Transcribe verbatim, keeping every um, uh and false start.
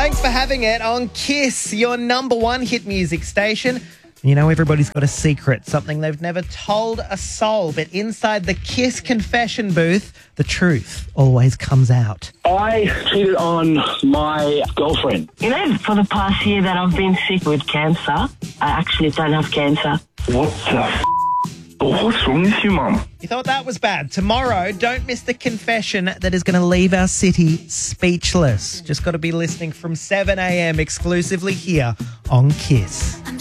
Thanks for having it on Kiss, your number one hit music station. You know, everybody's got a secret, something they've never told a soul. But inside the Kiss confession booth, the truth always comes out. I cheated on my girlfriend. You know, for the past year that I've been sick with cancer, I actually don't have cancer. What the f***? What's wrong with you, Mum? You thought that was bad. Tomorrow, don't miss the confession that is going to leave our city speechless. Just got to be listening from seven a.m. exclusively here on Kiss.